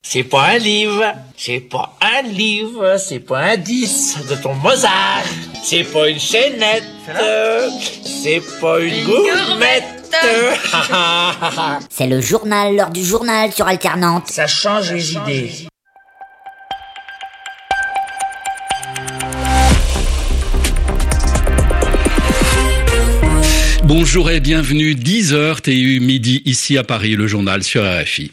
C'est pas un livre, c'est pas un livre, c'est pas un 10 de ton Mozart, c'est pas une chaînette, c'est pas une gourmette. C'est le journal, l'heure du journal sur Alternante. Ça change les idées. Bonjour et bienvenue, 10h TU midi ici à Paris, le journal sur RFI.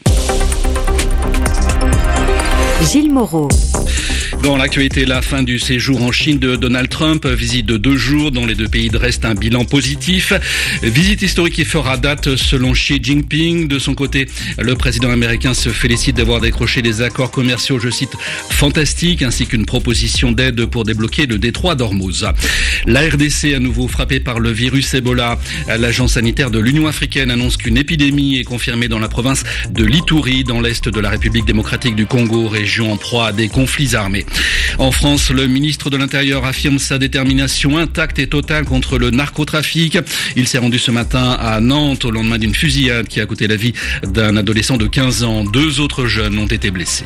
Gilles Moreau. Dans l'actualité, la fin du séjour en Chine de Donald Trump, visite de 2 jours dans les 2 pays dressent un bilan positif. Visite historique qui fera date selon Xi Jinping. De son côté, le président américain se félicite d'avoir décroché des accords commerciaux, je cite, fantastiques, ainsi qu'une proposition d'aide pour débloquer le détroit d'Ormuz. La RDC, à nouveau frappée par le virus Ebola. L'agence sanitaire de l'Union africaine annonce qu'une épidémie est confirmée dans la province de l'Ituri, dans l'est de la République démocratique du Congo, région en proie à des conflits armés. En France, le ministre de l'Intérieur affirme sa détermination intacte et totale contre le narcotrafic. Il s'est rendu ce matin à Nantes au lendemain d'une fusillade qui a coûté la vie d'un adolescent de 15 ans. 2 autres jeunes ont été blessés.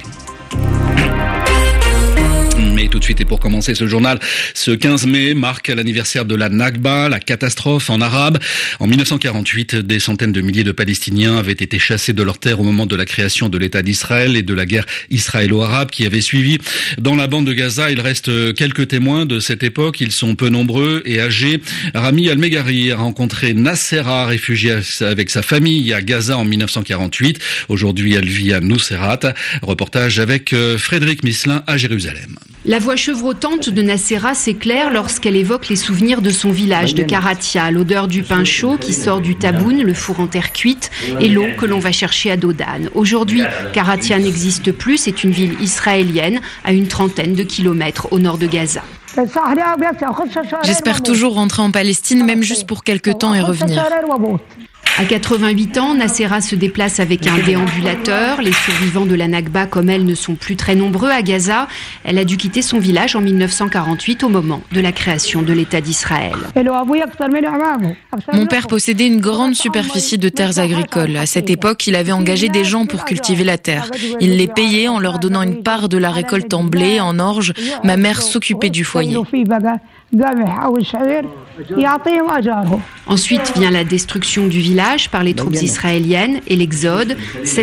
Mais tout de suite, et pour commencer ce journal, ce 15 mai marque l'anniversaire de la Nakba, la catastrophe en arabe. En 1948, des centaines de milliers de Palestiniens avaient été chassés de leurs terres au moment de la création de l'État d'Israël et de la guerre israélo-arabe qui avait suivi. Dans la bande de Gaza, il reste quelques témoins de cette époque. Ils sont peu nombreux et âgés. Rami Al-Meghari a rencontré Nassera, réfugiée avec sa famille à Gaza en 1948. Aujourd'hui, elle vit à Nuseirat. Reportage avec Frédéric Misselin à Jérusalem. La voix chevrotante de Nassera s'éclaire lorsqu'elle évoque les souvenirs de son village de Karatia, l'odeur du pain chaud qui sort du taboun, le four en terre cuite, et l'eau que l'on va chercher à Dodane. Aujourd'hui, Karatia n'existe plus, c'est une ville israélienne à une trentaine de kilomètres au nord de Gaza. J'espère toujours rentrer en Palestine, même juste pour quelques temps et revenir. À 88 ans, Nassera se déplace avec un déambulateur. Les survivants de la Nakba, comme elle, ne sont plus très nombreux à Gaza. Elle a dû quitter son village en 1948 au moment de la création de l'État d'Israël. Mon père possédait une grande superficie de terres agricoles. À cette époque, il avait engagé des gens pour cultiver la terre. Il les payait en leur donnant une part de la récolte en blé, en orge. Ma mère s'occupait du foyer. Ensuite vient la destruction du village par les troupes israéliennes et l'exode.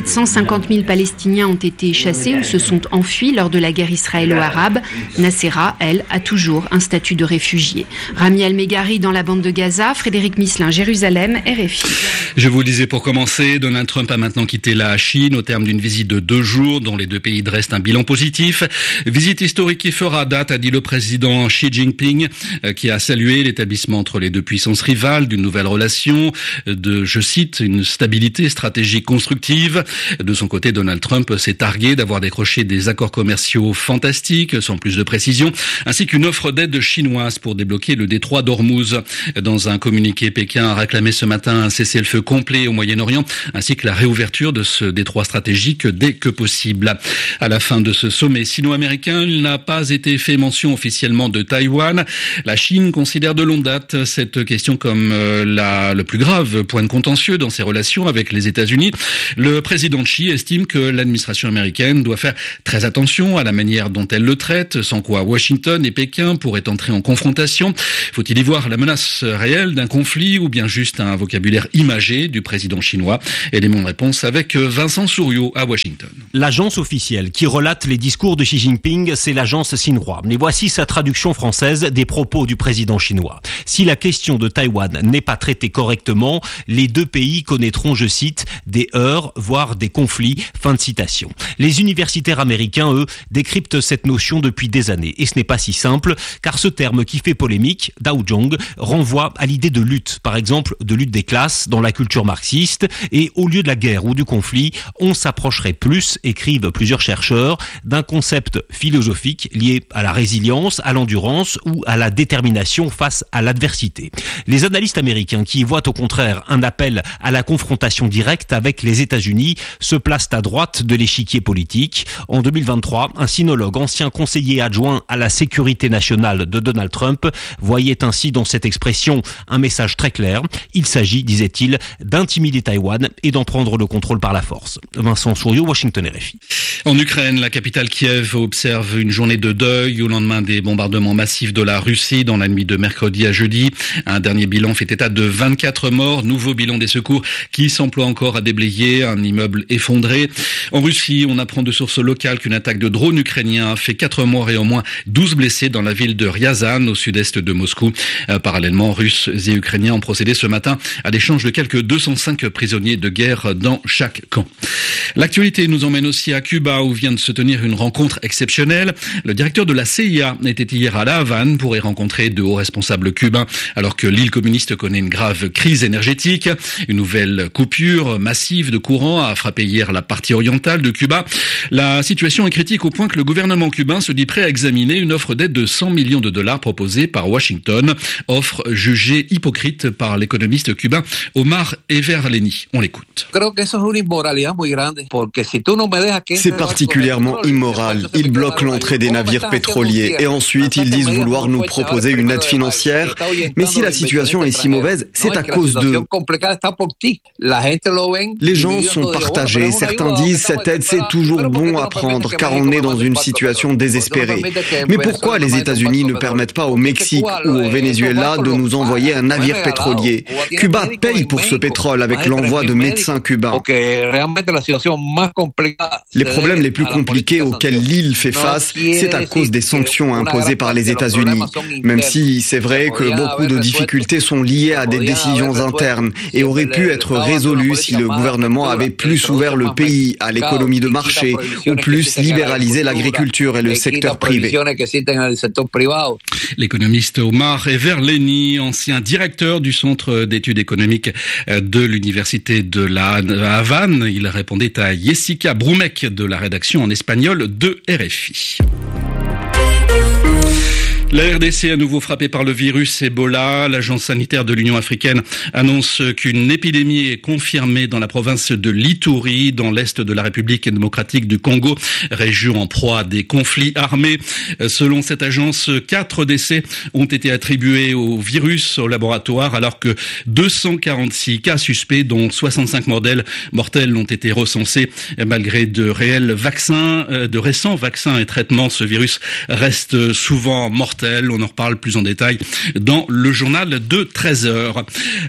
750 000 Palestiniens ont été chassés ou se sont enfuis lors de la guerre israélo-arabe. Nassera, elle, a toujours un statut de réfugié. Rami Al-Meghari dans la bande de Gaza, Frédéric Misselin, Jérusalem, RFI. Je vous le disais pour commencer, Donald Trump a maintenant quitté la Chine au terme d'une visite de 2 jours dont les 2 pays dressent un bilan positif. Visite historique qui fera date, a dit le président Xi Jinping, qui a salué l'établissement entre les 2 puissances rivales d'une nouvelle relation, de, je cite, une stabilité stratégique constructive. De son côté, Donald Trump s'est targué d'avoir décroché des accords commerciaux fantastiques, sans plus de précision, ainsi qu'une offre d'aide chinoise pour débloquer le détroit d'Ormuz. Dans un communiqué, Pékin a réclamé ce matin un cessez-le-feu complet au Moyen-Orient, ainsi que la réouverture de ce détroit stratégique dès que possible. À la fin de ce sommet sino-américain, il n'a pas été fait mention officiellement de Taïwan. La Chine considère de longue date cette question comme le plus grave point de contentieux dans ses relations avec les États-Unis. Le président Xi estime que l'administration américaine doit faire très attention à la manière dont elle le traite, sans quoi Washington et Pékin pourraient entrer en confrontation. Faut-il y voir la menace réelle d'un conflit ou bien juste un vocabulaire imagé du président chinois? Élément de réponse avec Vincent Souriau à Washington. L'agence officielle qui relate les discours de Xi Jinping, c'est l'agence Xinhua. Mais voici sa traduction française des propos du président chinois. Si la question de Taïwan n'est pas traitée correctement, les 2 pays connaîtront, je cite, des heurts, voire des conflits. Fin de citation. Les universitaires américains, eux, décryptent cette notion depuis des années. Et ce n'est pas si simple, car ce terme qui fait polémique, Daojong, renvoie à l'idée de lutte. Par exemple, de lutte des classes dans la culture marxiste. Et au lieu de la guerre ou du conflit, on s'approcherait plus, écrivent plusieurs chercheurs, d'un concept philosophique lié à la résilience, à l'endurance ou à la la détermination face à l'adversité. Les analystes américains qui voient au contraire un appel à la confrontation directe avec les États-Unis se placent à droite de l'échiquier politique. En 2023, un sinologue, ancien conseiller adjoint à la sécurité nationale de Donald Trump, voyait ainsi dans cette expression un message très clair. Il s'agit, disait-il, d'intimider Taïwan et d'en prendre le contrôle par la force. Vincent Souriau, Washington RFI. En Ukraine, la capitale Kiev observe une journée de deuil au lendemain des bombardements massifs de la Russie dans la nuit de mercredi à jeudi. Un dernier bilan fait état de 24 morts. Nouveau bilan des secours qui s'emploie encore à déblayer un immeuble effondré. En Russie, on apprend de sources locales qu'une attaque de drone ukrainien a fait 4 morts et au moins 12 blessés dans la ville de Ryazan, au sud-est de Moscou. Parallèlement, Russes et Ukrainiens ont procédé ce matin à l'échange de quelques 205 prisonniers de guerre dans chaque camp. L'actualité nous emmène aussi à Cuba, où vient de se tenir une rencontre exceptionnelle. Le directeur de la CIA était hier à La Havane pour y rencontrer de hauts responsables cubains, alors que l'île communiste connaît une grave crise énergétique. Une nouvelle coupure massive de courant a frappé hier la partie orientale de Cuba. La situation est critique au point que le gouvernement cubain se dit prêt à examiner une offre d'aide de 100 millions de dollars proposée par Washington. Offre jugée hypocrite par l'économiste cubain Omar Everleni. On l'écoute. C'est particulièrement immoral. Ils bloquent l'entrée des navires pétroliers et ensuite ils disent vouloir nous proposer une aide financière. Mais si la situation est si mauvaise, c'est à cause d'eux. Les gens sont partagés. Certains disent cette aide c'est toujours bon à prendre car on est dans une situation désespérée. Mais pourquoi les États-Unis ne permettent pas au Mexique ou au Venezuela de nous envoyer un navire pétrolier? Cuba paye pour ce pétrole avec l'envoi de médecins cubains. Les problèmes les plus compliqués auxquels l'île fait face, c'est à cause des sanctions imposées par les États-Unis. Même si c'est vrai que beaucoup de difficultés sont liées à des décisions internes et auraient pu être résolues si le gouvernement avait plus ouvert le pays à l'économie de marché ou plus libéralisé l'agriculture et le secteur privé. L'économiste Omar Everleni, ancien directeur du Centre d'études économiques de l'Université de La Havane, il répondait à Jessica Broumek de la rédaction en espagnol de RFI. La RDC à nouveau frappée par le virus Ebola. L'agence sanitaire de l'Union africaine annonce qu'une épidémie est confirmée dans la province de l'Ituri, dans l'est de la République démocratique du Congo, région en proie à des conflits armés. Selon cette agence, 4 décès ont été attribués au virus au laboratoire, alors que 246 cas suspects, dont 65 mortels ont été recensés. Malgré de récents vaccins et traitements, ce virus reste souvent mortel. On en reparle plus en détail dans le journal de 13h.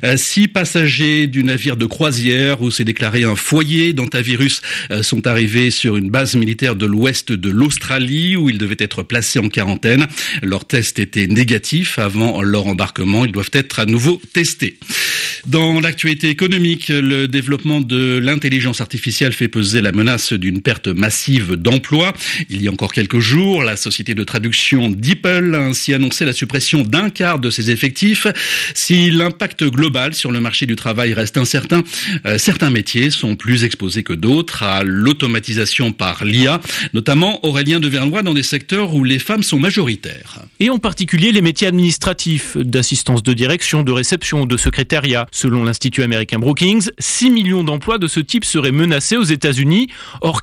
6 passagers du navire de croisière où s'est déclaré un foyer d'hantavirus sont arrivés sur une base militaire de l'ouest de l'Australie où ils devaient être placés en quarantaine. Leur test était négatif avant leur embarquement. Ils doivent être à nouveau testés. Dans l'actualité économique, le développement de l'intelligence artificielle fait peser la menace d'une perte massive d'emplois. Il y a encore quelques jours, la société de traduction DeepL a ainsi annoncé la suppression d'un quart de ses effectifs. Si l'impact global sur le marché du travail reste incertain, certains métiers sont plus exposés que d'autres à l'automatisation par l'IA, notamment Aurélien Devernois dans des secteurs où les femmes sont majoritaires. Et en particulier les métiers administratifs, d'assistance de direction, de réception, de secrétariat. Selon l'Institut américain Brookings, 6 millions d'emplois de ce type seraient menacés aux États-Unis. Or,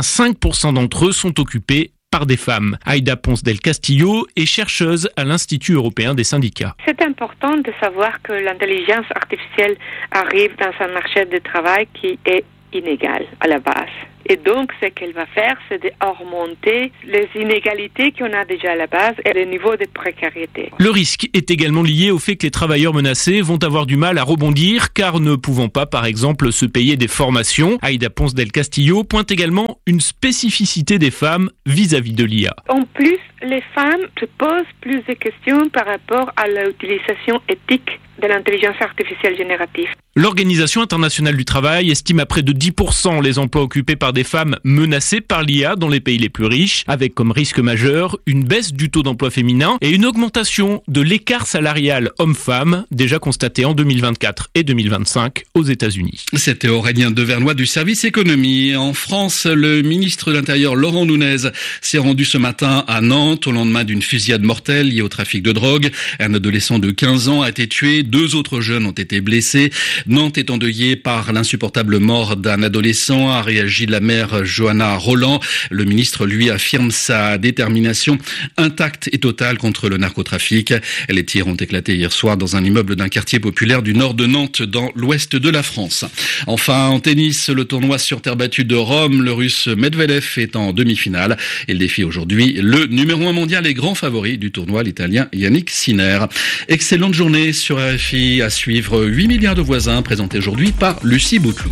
85% d'entre eux sont occupés par des femmes. Aïda Ponce del Castillo est chercheuse à l'Institut européen des syndicats. C'est important de savoir que l'intelligence artificielle arrive dans un marché de travail qui est inégal à la base. Et donc, ce qu'elle va faire, c'est de remonter les inégalités qu'on a déjà à la base et le niveau de précarité. Le risque est également lié au fait que les travailleurs menacés vont avoir du mal à rebondir, car ne pouvant pas, par exemple, se payer des formations. Aïda Ponce del Castillo pointe également une spécificité des femmes vis-à-vis de l'IA. En plus, les femmes se posent plus de questions par rapport à l'utilisation éthique de l'intelligence artificielle générative. L'Organisation internationale du travail estime à près de 10% les emplois occupés par des femmes menacées par l'IA dans les pays les plus riches, avec comme risque majeur une baisse du taux d'emploi féminin et une augmentation de l'écart salarial homme-femme, déjà constaté en 2024 et 2025 aux États-Unis. C'était Aurélien Devernois du service économie. En France, le ministre de l'Intérieur Laurent Nunez s'est rendu ce matin à Nantes Nantes au lendemain d'une fusillade mortelle liée au trafic de drogue. Un adolescent de 15 ans a été tué, 2 autres jeunes ont été blessés. Nantes est endeuillée par l'insupportable mort d'un adolescent, a réagi la maire Johanna Roland. Le ministre, lui, affirme sa détermination intacte et totale contre le narcotrafic. Les tirs ont éclaté hier soir dans un immeuble d'un quartier populaire du nord de Nantes, dans l'ouest de la France. Enfin, en tennis, le tournoi sur terre battue de Rome, le Russe Medvedev est en demi-finale. Il défie aujourd'hui le numéro 1 mondial et grand favori du tournoi, l'Italien Yannick Sinner. Excellente journée sur RFI, à suivre 8 milliards de voisins, présenté aujourd'hui par Lucie Bouteloup.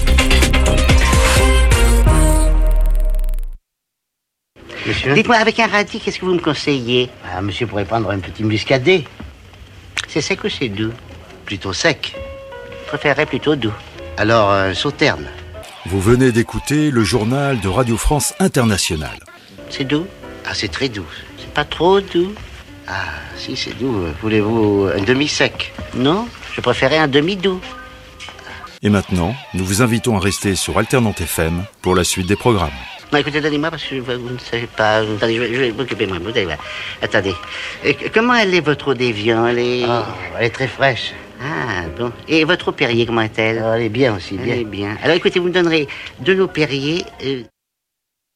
Monsieur. Dites-moi, avec un radis, qu'est-ce que vous me conseillez? Monsieur pourrait prendre un petit muscadet. C'est sec ou c'est doux? Plutôt sec. Je préférerais plutôt doux. Alors, un sauterne. Vous venez d'écouter le journal de Radio France Internationale. C'est doux? Ah, c'est très doux. C'est pas trop doux? Ah, si, c'est doux. Voulez-vous un demi-sec? Non, je préférais un demi-doux. Et maintenant, nous vous invitons à rester sur Alternante FM pour la suite des programmes. Non, écoutez, donnez-moi parce que vous ne savez pas. Attendez, je vais m'occuper moi. Attendez. Comment elle est, votre eau d'Évian? Elle est très fraîche. Ah, bon. Et votre eau Perrier, comment est-elle? Elle est bien aussi, bien. Elle est bien. Alors écoutez, vous me donnerez de l'eau Perrier.